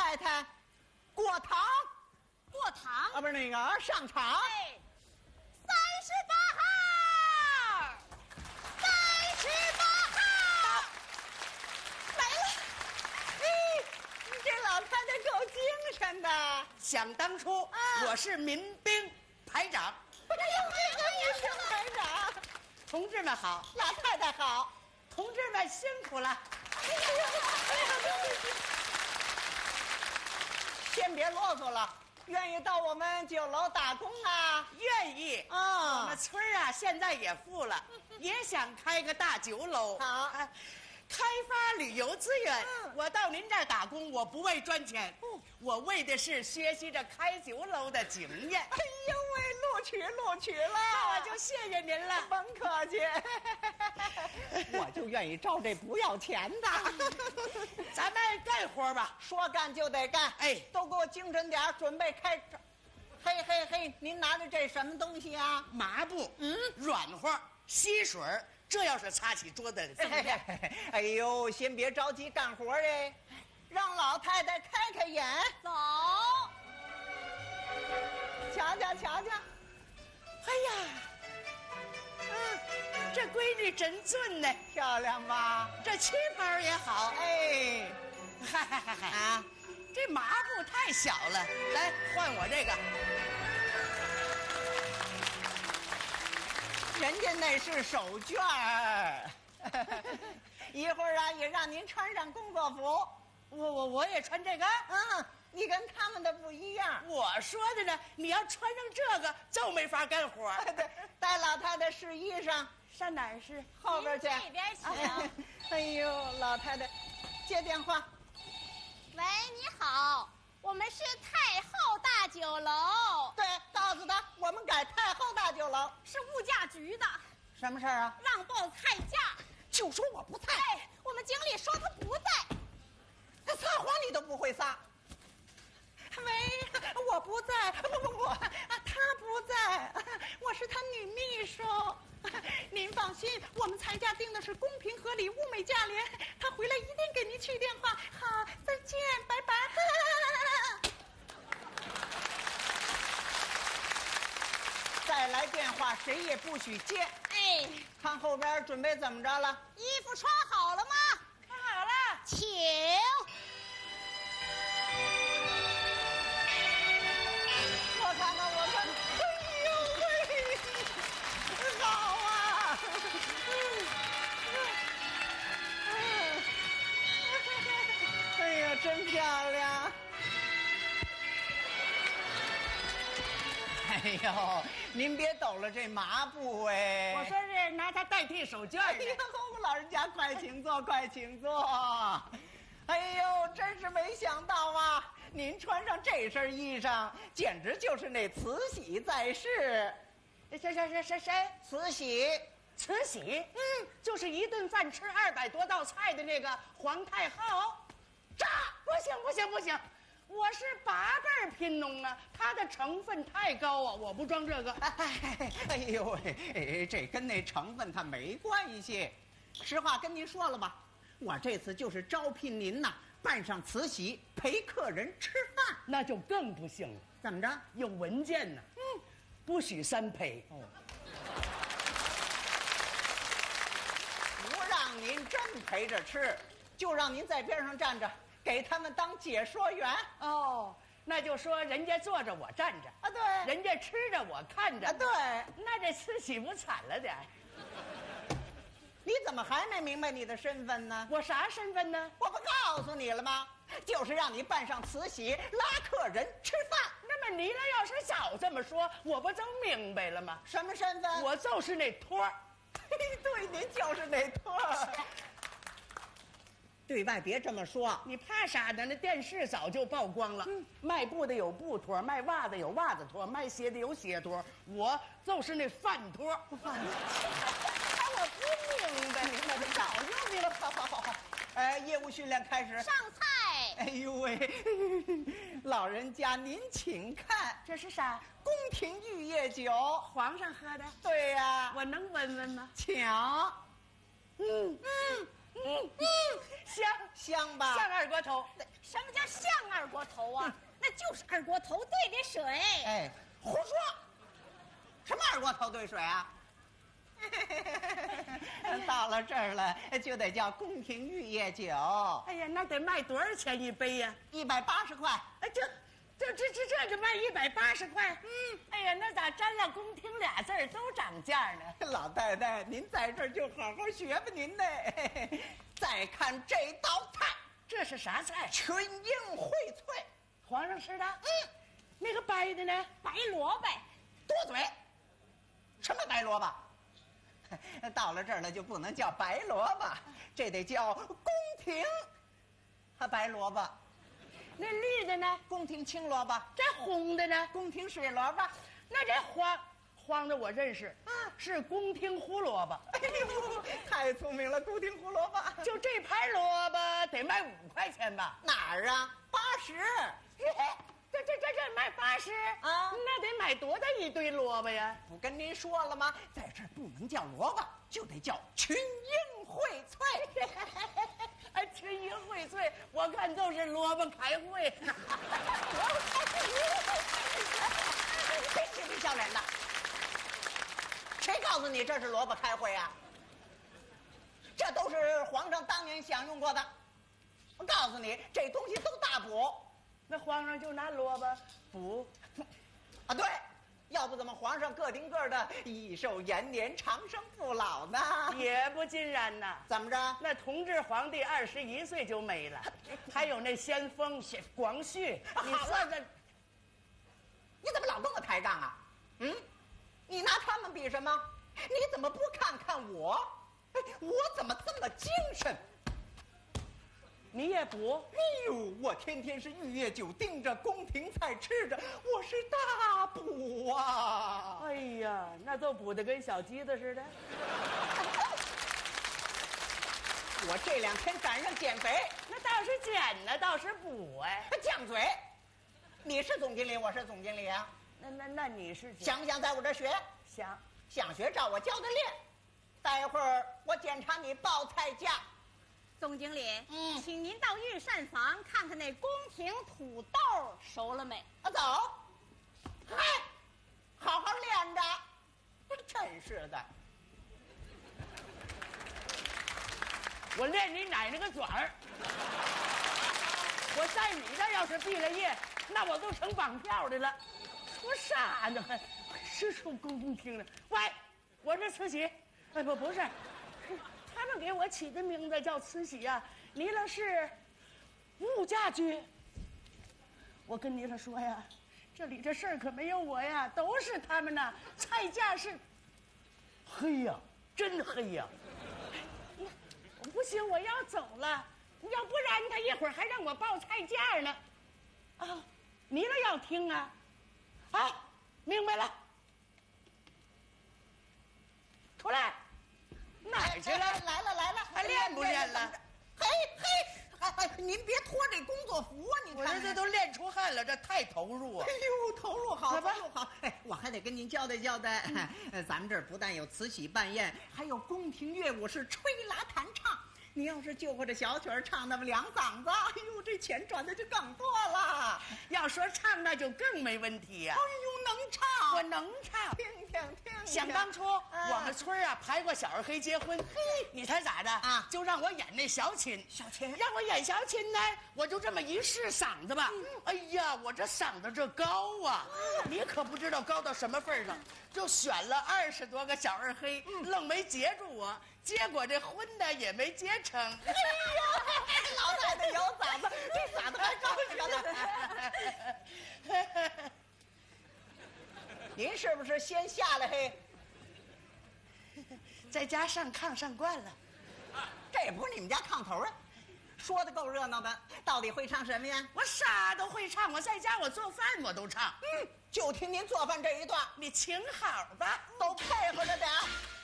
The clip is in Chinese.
太太过堂， 过堂啊，不是那个上场。 哎，38号，38号， 来了。嘿，你这老太太够精神的。 想当初，我是民兵排长。 哎呦，这个民兵排长， 同志们好， 老太太好。 同志们辛苦了。 先别啰嗦了，愿意到我们酒楼打工啊？ 愿意啊我们村儿啊，现在也富了，也想开个大酒楼。 好开发旅游资源。我到您这儿打工，我不为赚钱，我为的是学习着开酒楼的经验。 哎呦喂，录取了， 那我就谢谢您了。 甭客气。我就愿意招这不要钱的。 咱们干活吧。 说干就得干。 哎都给我精神点儿，准备开张。嘿嘿嘿，您拿的这什么东西啊？ 麻布，软和，吸水儿，这要是擦起桌子的锃亮。 哎呦，先别着急干活哎，让老太太开开眼。 走， 瞧瞧瞧瞧。 哎呀，这闺女真俊呢， 漂亮吧？ 这旗袍也好。 哎， 嗨啊， 这麻布太小了，来换我这个。 人家那是手绢儿。一会儿啊，也让您穿上工作服。 我也穿这个。 你跟他们的不一样。 我说的呢，你要穿上这个就没法干活。 对，带老太太试衣裳， 上哪儿是？ 后边去。 这边请。 哎呦，老太太，接电话。 喂，你好，我们是太后大酒楼， 对，告诉他我们改太后大酒楼。 是物价局的， 什么事儿啊？ 让报菜价。 就说我不在。 哎，我们经理说他不在。 他撒谎你都不会撒。喂，我不在，不，他不在，我是他女秘书。您放心，我们菜价定的是公平合理、物美价廉。他回来一定给您去电话。好，再见，拜拜。再来电话，谁也不许接。 哎， 看后边准备怎么着了？ 衣服穿好了吗？ 穿好了。 请。 我看看，哎呦喂，好啊！哎呀，真漂亮！哎呦，您别抖了这麻布哎！ 我说是拿它代替手绢的。 哎呦，老人家快请坐，快请坐。哎呦，真是没想到啊！您穿上这身衣裳，简直就是那慈禧在世。 谁？ 慈禧， 慈禧，就是一顿饭吃200多道菜的那个皇太后。炸！不行，我是8辈贫农啊，它的成分太高啊，我不装这个。 哎呦喂，这跟那成分它没关系。实话跟您说了吧，我这次就是招聘您呐，扮上慈禧陪客人吃饭。 那就更不行了。 怎么着？ 有文件呢。不许3陪。 不让您真陪着吃，就让您在边上站着，给他们当解说员。 哦，那就说人家坐着我站着啊，对， 人家吃着我看着啊，对。 那这慈禧不惨了点儿？ 你怎么还没明白你的身份呢？ 我啥身份呢？ 我不告诉你了吗？就是让你扮上慈禧拉客人吃饭。 那么你要是早这么说，我不就明白了吗？ 什么身份？ 我就是那托儿。 对，您就是那托儿。对外别这么说。 你怕啥呢？那电视早就曝光了。卖布的有布托，卖袜子有袜子托，卖鞋的有鞋托，我就是那饭托。 饭托。我不明白，明白，早就明白。好。业务训练开始。 上菜。 哎呦喂，老人家您请看， 这是啥？ 宫廷玉液酒， 皇上喝的。 对呀， 我能闻闻吗？ 请。 香香吧？ 像二锅头。 什么叫像二锅锅头啊？那就是二锅头兑的水。 哎，胡说！什么二锅头兑水啊？到了这儿了，就得叫宫廷玉液酒。 哎呀，那得卖多少钱一杯呀 ？180块。 哎，这就卖180块。哎呀，那咋沾了宫廷俩字儿都涨价呢？ 老太太，您在这儿就好好学吧您呢。再看这道菜， 这是啥菜？ 群英荟萃， 皇上吃的。那个白的呢？ 白萝卜。 多嘴！什么白萝卜？到了这儿了就不能叫白萝卜，这得叫宫廷白萝卜。 那绿的呢？ 宫廷青萝卜。 这红的呢？ 宫廷水萝卜。 那这黄的我认识，是宫廷胡萝卜。 哎呦，太聪明了，宫廷胡萝卜。 就这盘萝卜得卖5块钱吧？ 哪儿啊？80。 这卖80 啊？ 那得买多大一堆萝卜呀？ 不跟您说了吗？在这儿不能叫萝卜，就得叫群英荟萃。 哎，群英荟萃，我看就是萝卜开会。 别嬉皮笑脸的，谁告诉你这是萝卜开会啊？这都是皇上当年享用过的。我告诉你，这东西都大补。 那皇上就拿萝卜补啊？对，要不怎么皇上个顶个的益寿延年、长生不老呢？ 也不尽然呐。 怎么着？ 那同治皇帝21岁就没了，还有那先锋广旭，你算算， 你怎么老跟我抬杠啊？你拿他们比什么？你怎么不看看我？我怎么这么精神？ 你也补？ 哎呦，我天天是玉液酒盯着，宫廷菜吃着，我是大补啊！ 哎呀，那都补得跟小鸡子似的。 我这2天赶上减肥， 那倒是减呢，倒是补哎。 犟嘴！你是总经理，我是总经理啊。 那你是想不想在我这儿学？想学，照我教的练。待会儿我检查你报菜价。 总经理，请您到御膳房看看那宫廷土豆熟了没？ 走。嗨，好好练着。真是的。 我练你奶奶个爪儿！我在你这要是毕了业，那我都成绑票的了。说啥呢？还是说宫廷的？喂，我是慈禧。哎，不是。他们给我起的名字叫慈禧呀，你那是物价局。我跟你了说呀，这里这事儿可没有我呀，都是他们呐。菜价是黑呀，真黑呀。不行，我要走了，要不然他一会儿还让我报菜价呢。啊，你了要听啊？啊，明白了。出来。哪儿去了？ 来了， 还练不练了？ 嘿，您别脱这工作服啊！你看， 这都练出汗了，这太投入啊！ 哎呦，投入好， 好吧投入好。哎，我还得跟您交代交代，咱们这儿不但有慈禧办宴，还有宫廷乐舞是吹拉弹唱。你要是就会这小曲儿唱那么2嗓子，哎呦，这钱赚的就更多了。 要说唱，那就更没问题呀。 哎呦，能唱， 我能唱。 听。 想当初我们村啊排过小二黑结婚，你猜咋的啊？ 就让我演那小琴，让我演小琴呢，我就这么一试嗓子吧。哎呀，我这嗓子这高啊，你可不知道高到什么份上，就选了20多个小二黑，愣没接住我。结果这婚呢也没结成。哎呀，老太太有嗓子，这嗓子还高着呢。您是不是先下来嘿？ 在家上炕上惯了， 这也不是你们家炕头啊。说的够热闹的，到底会唱什么呀？ 我啥都会唱，我在家我做饭我都唱。 就听您做饭这一段， 你请好吧， 都配合着点。